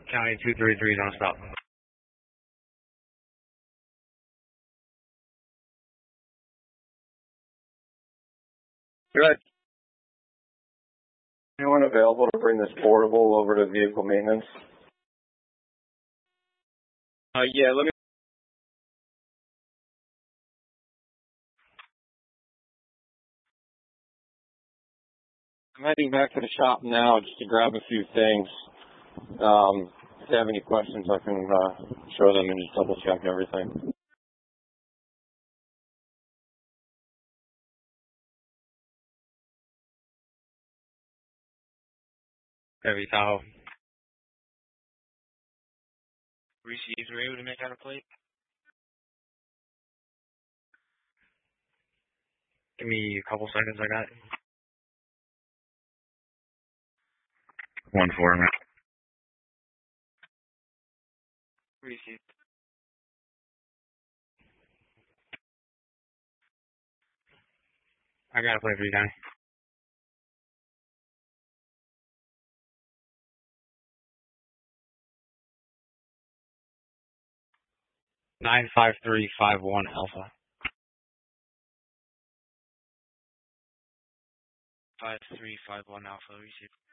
County 233 on stop. Good. Anyone available to bring this portable over to vehicle maintenance? Yeah, let me. I'm heading back to the shop now just to grab a few things. If they have any questions, I can show them and just double check everything. Chevy Tahoe. Receives, were able to make out a plate? Give me a couple seconds, I got it. 1-4, man. Received. I got a plate for you, Johnny. Nine 5351 Alpha. 5351 Alpha, received.